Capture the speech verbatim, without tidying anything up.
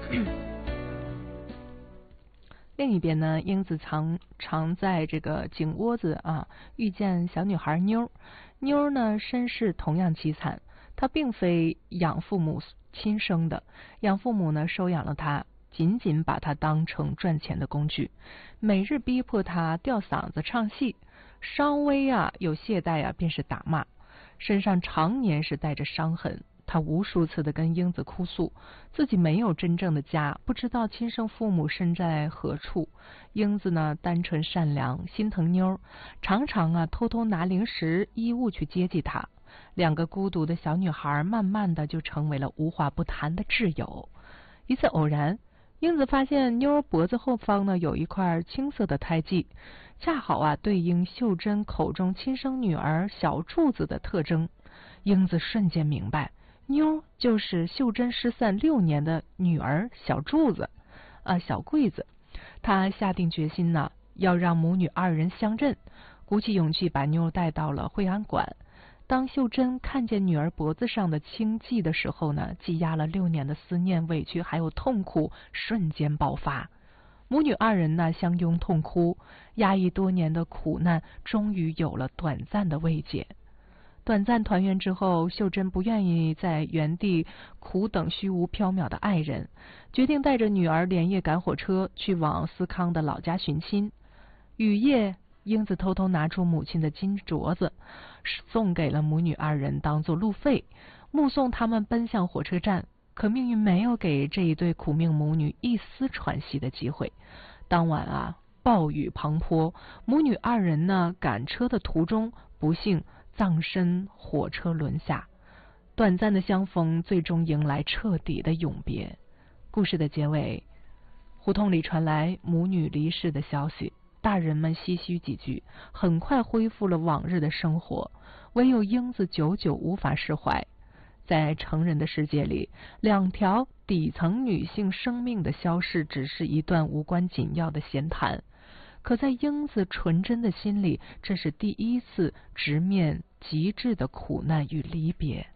另一边呢，英子藏常在这个井窝子啊遇见小女孩妞。妞呢身世同样凄惨，她并非养父母亲生的，养父母呢收养了她，仅仅把她当成赚钱的工具，每日逼迫她吊嗓子唱戏，稍微啊有懈怠啊便是打骂，身上常年是带着伤痕。他无数次的跟英子哭诉，自己没有真正的家，不知道亲生父母身在何处。英子呢，单纯善良，心疼妞，常常啊偷偷拿零食、衣物去接济她。两个孤独的小女孩，慢慢的就成为了无话不谈的挚友。一次偶然，英子发现妞脖子后方呢有一块青色的胎记，恰好啊对应秀珍口中亲生女儿小柱子的特征。英子瞬间明白，妞就是秀珍失散六年的女儿小柱子，啊小桂子。她下定决心呢，要让母女二人相认，鼓起勇气把妞带到了惠安馆。当秀珍看见女儿脖子上的青迹的时候呢，积压了六年的思念、委屈还有痛苦瞬间爆发。母女二人呢相拥痛哭，压抑多年的苦难终于有了短暂的慰藉。短暂团圆之后，秀珍不愿意在原地苦等虚无缥缈的爱人，决定带着女儿连夜赶火车去往思康的老家寻亲。雨夜，英子偷偷拿出母亲的金镯子，送给了母女二人当做路费，目送他们奔向火车站。可命运没有给这一对苦命母女一丝喘息的机会。当晚啊，暴雨滂沱，母女二人呢赶车的途中，不幸葬身火车轮下。短暂的相逢，最终迎来彻底的永别。故事的结尾，胡同里传来母女离世的消息，大人们唏嘘几句，很快恢复了往日的生活，唯有英子久久无法释怀。在成人的世界里，两条底层女性生命的消逝只是一段无关紧要的闲谈，可在英子纯真的心里，这是第一次直面极致的苦难与离别。